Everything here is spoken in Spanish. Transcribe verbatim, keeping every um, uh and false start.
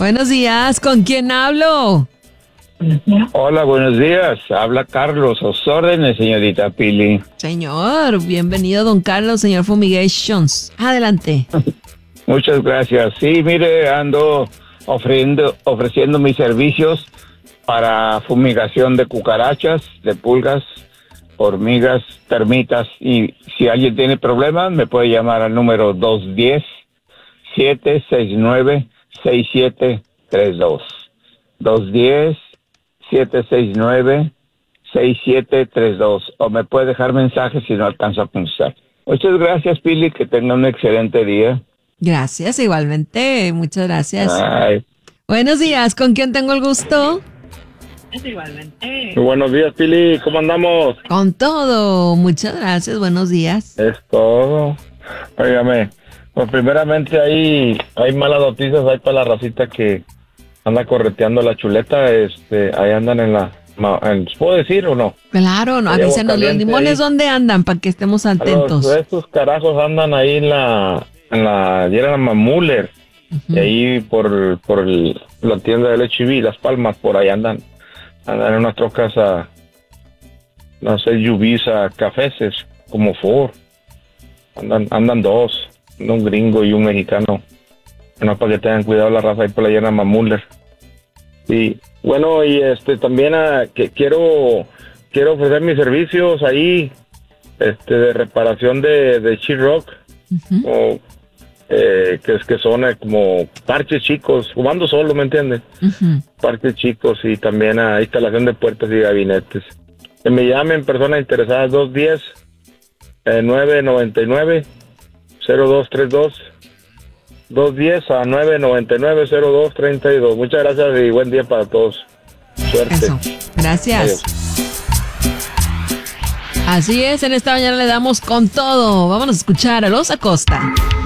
Buenos días, ¿con quién hablo? Hola, buenos días. Habla Carlos, a sus órdenes, señorita Pili. Señor, bienvenido, don Carlos, señor Fumigations. Adelante. Muchas gracias. Sí, mire, ando ofreciendo, ofreciendo mis servicios para fumigación de cucarachas, de pulgas, hormigas, termitas. Y si alguien tiene problemas, me puede llamar al número dos uno cero, siete seis nueve, seis siete tres dos. dos uno cero, siete seis nueve, seis siete tres dos. O me puede dejar mensajes si no alcanzo a contestar. Muchas gracias, Pili. Que tenga un excelente día. Gracias, igualmente. Muchas gracias. Ay. Buenos días, ¿con quién tengo el gusto? Igualmente. Muy buenos días, Pili. ¿Cómo andamos? Con todo. Muchas gracias. Buenos días. Es todo. Óigame, pues primeramente hay, hay malas noticias. Hay para la racita que anda correteando la chuleta. Este, ahí andan en la... En, ¿puedo decir o no? Claro, no, avísenos los limones ahí. ¿Dónde andan? Para que estemos atentos. Los, estos carajos andan ahí en la... En la... Era Mamuller. Uh-huh. Y ahí por, por el, la tienda del H B, Las Palmas, por ahí andan. Andan en unas trocas a... No sé, Yubisa, cafeses, como Ford. Andan, andan dos. Un gringo y un mexicano. No, para que tengan cuidado la raza ahí por la llena Mamuller. Sí. Bueno, y este también a, que quiero quiero ofrecer mis servicios ahí este de reparación de, de sheetrock. Uh-huh. O, eh, que es que son eh, como parches chicos, jugando solo, ¿me entiendes? Uh-huh. Parches chicos y también a instalación de puertas y gabinetes. Que me llamen personas interesadas dos uno cero, nueve nueve nueve, cero dos tres dos. dos uno cero a nueve nueve nueve, cero dos tres dos. Muchas gracias y buen día para todos. Suerte. Eso. Gracias. Adiós. Así es, en esta mañana le damos con todo. Vámonos a escuchar a Los Acosta.